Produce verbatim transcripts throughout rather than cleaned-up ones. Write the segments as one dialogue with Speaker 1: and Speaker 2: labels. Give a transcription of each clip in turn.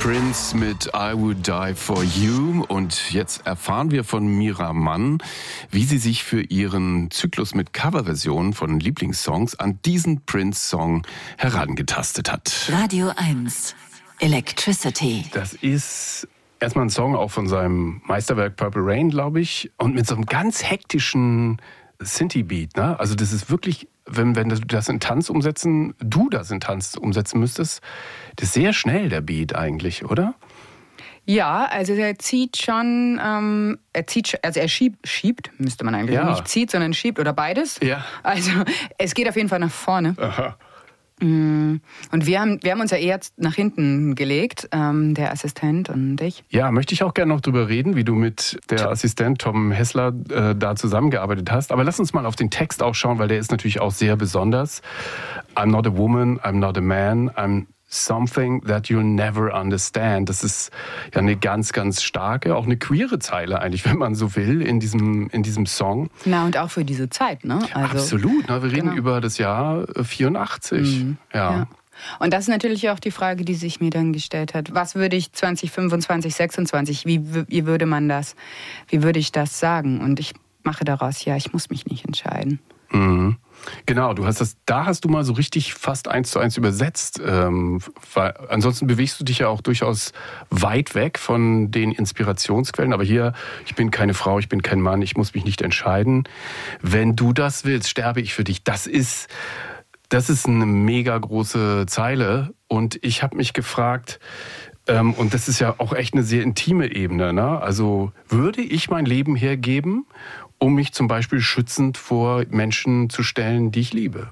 Speaker 1: Prince mit I Would Die For You. Und jetzt erfahren wir von Mira Mann, wie sie sich für ihren Zyklus mit Coverversionen von Lieblingssongs an diesen Prince-Song herangetastet hat.
Speaker 2: Radio eins, Electricity.
Speaker 1: Das ist erstmal ein Song auch von seinem Meisterwerk Purple Rain, glaube ich. Und mit so einem ganz hektischen Synthie-Beat, ne? Also das ist wirklich, wenn, wenn du das in Tanz umsetzen, du das in Tanz umsetzen müsstest, das ist sehr schnell, der Beat eigentlich, oder?
Speaker 3: Ja, also er zieht schon, ähm, er zieht, also er schiebt, schiebt, müsste man eigentlich
Speaker 1: ja.
Speaker 3: nicht zieht, sondern schiebt oder beides.
Speaker 1: Ja.
Speaker 3: Also es geht auf jeden Fall nach vorne.
Speaker 1: Aha.
Speaker 3: Und wir haben, wir haben uns ja eher nach hinten gelegt, ähm, der Assistent und ich.
Speaker 1: Ja, möchte ich auch gerne noch drüber reden, wie du mit der Assistent Tom Hessler äh, da zusammengearbeitet hast. Aber lass uns mal auf den Text auch schauen, weil der ist natürlich auch sehr besonders. I'm not a woman, I'm not a man, I'm something that you'll never understand. Das ist ja eine ganz, ganz starke, auch eine queere Zeile eigentlich, wenn man so will, in diesem, in diesem Song.
Speaker 3: Na, und auch für diese Zeit, ne? Also,
Speaker 1: absolut, ne? Wir reden
Speaker 3: genau.
Speaker 1: über das Jahr vierundachtzig. Mhm. Ja.
Speaker 3: ja. Und das ist natürlich auch die Frage, die sich mir dann gestellt hat. Was würde ich zwanzig fünfundzwanzig, sechsundzwanzig, wie, wie würde man das, wie würde ich das sagen? Und ich mache daraus, ja, ich muss mich nicht entscheiden.
Speaker 1: Mhm. Genau, du hast das, da hast du mal so richtig fast eins zu eins übersetzt. Ähm, weil ansonsten bewegst du dich ja auch durchaus weit weg von den Inspirationsquellen. Aber hier, ich bin keine Frau, ich bin kein Mann, ich muss mich nicht entscheiden. Wenn du das willst, sterbe ich für dich. Das ist, das ist eine mega große Zeile. Und ich habe mich gefragt, ähm, und das ist ja auch echt eine sehr intime Ebene, ne? Also würde ich mein Leben hergeben, um mich zum Beispiel schützend vor Menschen zu stellen, die ich liebe?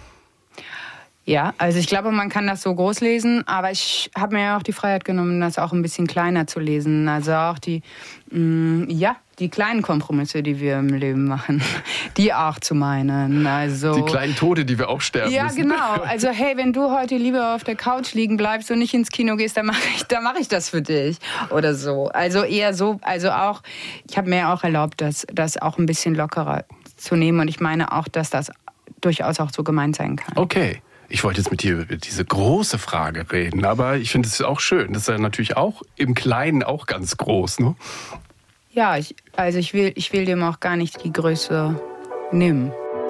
Speaker 3: Ja, also ich glaube, man kann das so groß lesen, aber ich habe mir ja auch die Freiheit genommen, das auch ein bisschen kleiner zu lesen. Also auch die, mh, ja, die kleinen Kompromisse, die wir im Leben machen, die auch zu meinen. Also,
Speaker 1: die kleinen Tode, die wir auch sterben
Speaker 3: ja,
Speaker 1: müssen.
Speaker 3: Ja, genau. Also hey, wenn du heute lieber auf der Couch liegen bleibst und nicht ins Kino gehst, dann mache ich, dann mache ich das für dich oder so. Also eher so, also auch, ich habe mir auch erlaubt, das, das auch ein bisschen lockerer zu nehmen und ich meine auch, dass das durchaus auch so gemeint sein kann.
Speaker 1: Okay. Ich wollte jetzt mit dir über diese große Frage reden, aber ich finde es auch schön. Das ist ja natürlich auch im Kleinen auch ganz groß, ne?
Speaker 3: Ja, ich, also ich will, ich will dem auch gar nicht die Größe nehmen.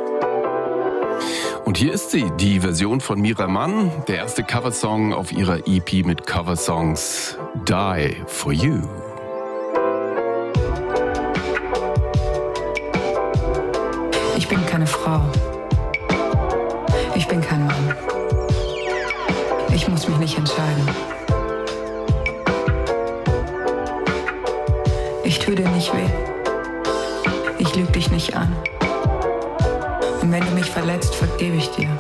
Speaker 1: Und hier ist sie, die Version von Mira Mann, der erste Coversong auf ihrer E P mit Coversongs Die For You.
Speaker 4: Ich bin keine Frau. Ich bin kein Mann. Ich muss mich nicht entscheiden. Ich tue dir nicht weh. Ich lüge dich nicht an. Und wenn du mich verletzt, vergebe ich dir.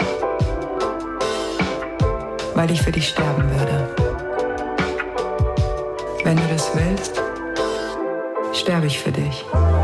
Speaker 4: Weil ich für dich sterben würde. Wenn du das willst, sterbe ich für dich.